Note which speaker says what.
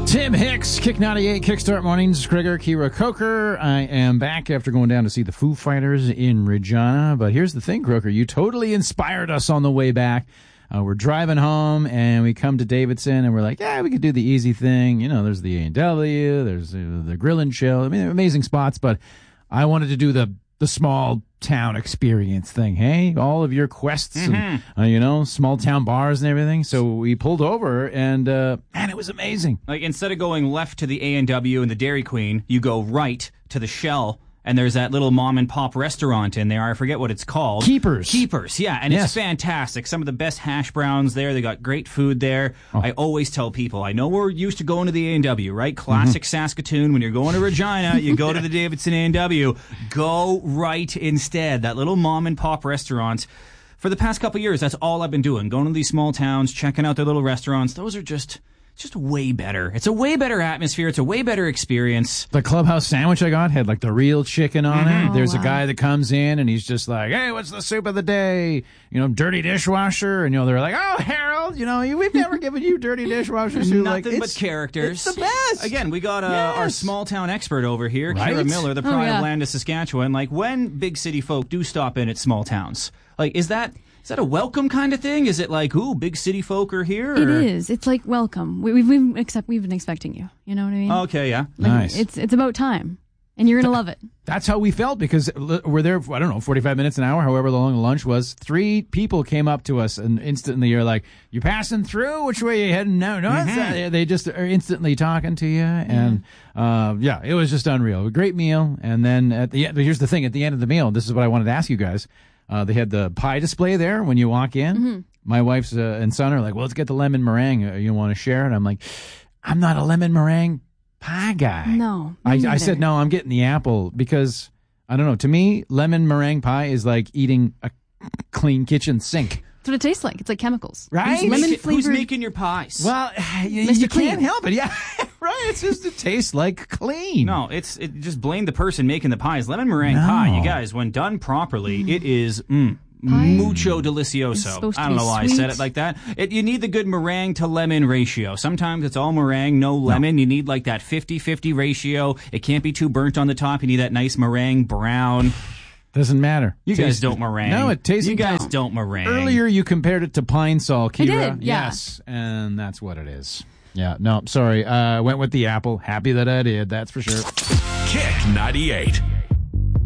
Speaker 1: Tim Hicks, Kick 98, Kickstart Mornings, Krieger, Kira Coker. I am back after going down to see the Foo Fighters in Regina. But here's the thing, Croker, you totally inspired us on the way back. We're driving home, and we come to Davidson, and we're like, yeah, we could do the easy thing. You know, there's the A&W, there's the Grill and Chill. I mean, amazing spots, but I wanted to do the small town experience thing. Hey, all of your quests and, small town bars and everything. So we pulled over, and man, it was amazing.
Speaker 2: Like, instead of going left to the A&W and the Dairy Queen, you go right to the Shell, and there's that little mom and pop restaurant in there. I forget what it's called.
Speaker 1: Keepers,
Speaker 2: yeah, and It's fantastic. Some of the best hash browns there. They got great food there. Oh. I always tell people, I know we're used to going to the A&W, right? Classic Saskatoon. When you're going to Regina, you go to the Davidson A&W. Go right instead. That little mom and pop restaurant. For the past couple of years, that's all I've been doing. Going to these small towns, checking out their little restaurants. Those are just way better. It's a way better atmosphere. It's a way better experience.
Speaker 1: The Clubhouse sandwich I got had like the real chicken on it. There's a guy that comes in and he's just like, hey, what's the soup of the day? Dirty dishwasher. And, they're like, oh, Harold, we've never given you dirty dishwasher soup.
Speaker 2: Nothing but characters.
Speaker 1: It's the best.
Speaker 2: Again, we got our small town expert over here, right? Kira Miller, the pride of Landis, Saskatchewan. Like, when big city folk do stop in at small towns, like, is that a welcome kind of thing? Is it like, ooh, big city folk are here? Or?
Speaker 3: It is. It's like welcome. We've been expecting you. You know what I mean?
Speaker 2: Okay, yeah.
Speaker 3: Like,
Speaker 1: nice.
Speaker 3: It's about time, and you're gonna love it.
Speaker 1: That's how we felt, because we're there, 45 minutes, an hour, however long the lunch was. 3 people came up to us, and instantly you're like, you passing through? Which way are you heading now? No, they just are instantly talking to you, and it was just unreal. A great meal, and then at the end, but here's the thing, at the end of the meal, this is what I wanted to ask you guys. They had the pie display there when you walk in. My wife's and son are like, well, let's get the lemon meringue. You want to share it? I'm like, I'm not a lemon meringue pie guy.
Speaker 3: No.
Speaker 1: I said, no, I'm getting the apple, because, I don't know, to me, lemon meringue pie is like eating a clean kitchen sink.
Speaker 3: That's what it tastes like. It's like chemicals.
Speaker 1: Right?
Speaker 2: Who's making your pies?
Speaker 1: Well, you can't help it. Yeah, right. It tastes like clean.
Speaker 2: No, just blame the person making the pies. Lemon meringue pie, you guys, when done properly, it is mucho delicioso. I don't know why I said it like that. You need the good meringue to lemon ratio. Sometimes it's all meringue, no lemon. No. You need like that 50-50 ratio. It can't be too burnt on the top. You need that nice meringue brown.
Speaker 1: Doesn't matter.
Speaker 2: You guys don't meringue.
Speaker 1: No, it tastes.
Speaker 2: You guys don't meringue.
Speaker 1: Earlier, you compared it to Pine Sol, Kira.
Speaker 3: I did, yeah.
Speaker 1: Yes, and that's what it is. Yeah, no, sorry. Went with the apple. Happy that I did, that's for sure.
Speaker 4: Kick 98.